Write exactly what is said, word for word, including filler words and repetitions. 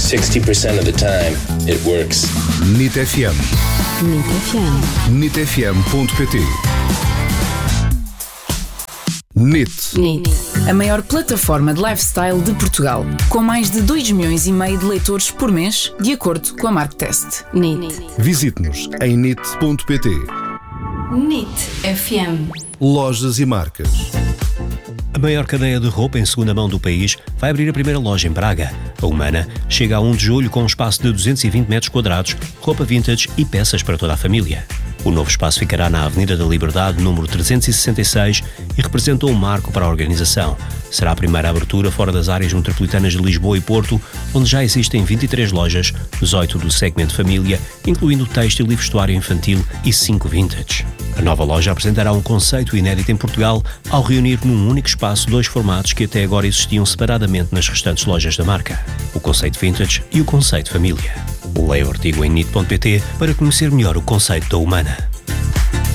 sixty percent of the time, it works. N I T F M. N I T F M. N I T F M ponto pt. N I T. N I T. A maior plataforma de lifestyle de Portugal, com mais de dois milhões e meio de leitores por mês, de acordo com a Marktest. N I T. Visite-nos em N I T ponto pt. N I T F M. Lojas e marcas. A maior cadeia de roupa em segunda mão do país vai abrir a primeira loja em Braga. A Humana chega a um de julho com um espaço de duzentos e vinte metros quadrados, roupa vintage e peças para toda a família. O novo espaço ficará na Avenida da Liberdade, número trezentos e sessenta e seis, e representa um marco para a organização. Será a primeira abertura fora das áreas metropolitanas de Lisboa e Porto, onde já existem vinte e três lojas, dezoito do segmento família, incluindo têxtil e vestuário infantil e cinco vintage. A nova loja apresentará um conceito inédito em Portugal ao reunir num único espaço dois formatos que até agora existiam separadamente nas restantes lojas da marca: o conceito vintage e o conceito família. Leia o artigo em N I T ponto pt para conhecer melhor o conceito da Humana.